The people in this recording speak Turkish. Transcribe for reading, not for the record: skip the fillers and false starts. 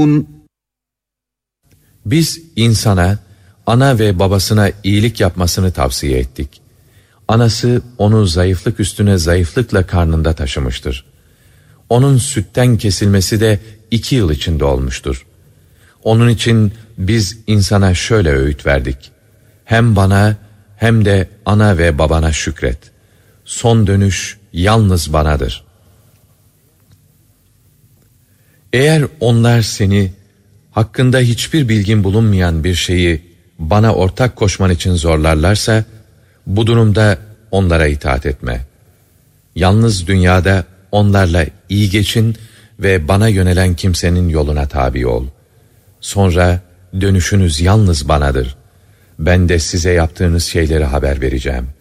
Biz insana, ana ve babasına iyilik yapmasını tavsiye ettik. Anası onu zayıflık üstüne zayıflıkla karnında taşımıştır. Onun sütten kesilmesi de 2 yıl içinde olmuştur. Onun için biz insana şöyle öğüt verdik. Hem bana hem de ana ve babana şükret. Son dönüş yalnız banadır. Eğer onlar seni hakkında hiçbir bilgin bulunmayan bir şeyi bana ortak koşman için zorlarlarsa, bu durumda onlara itaat etme. Yalnız dünyada onlarla iyi geçin ve bana yönelen kimsenin yoluna tabi ol. Sonra dönüşünüz yalnız banadır. Ben de size yaptığınız şeyleri haber vereceğim.